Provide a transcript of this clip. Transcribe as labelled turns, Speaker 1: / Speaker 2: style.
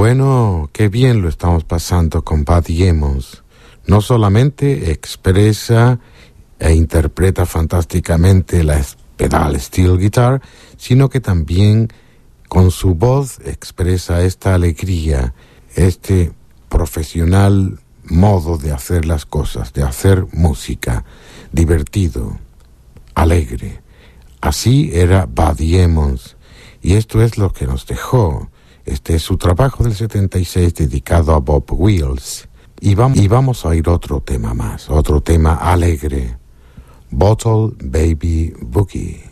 Speaker 1: Bueno, qué bien lo estamos pasando con Buddy Emmons. No solamente expresa e interpreta fantásticamente la pedal steel guitar, sino que también con su voz expresa esta alegría, este profesional modo de hacer las cosas, de hacer música, divertido, alegre. Así era Buddy Emmons, y esto es lo que nos dejó. Este es su trabajo del 76 dedicado a Bob Wills. Y vamos a oír otro tema más, otro tema alegre, Bottle Baby Boogie.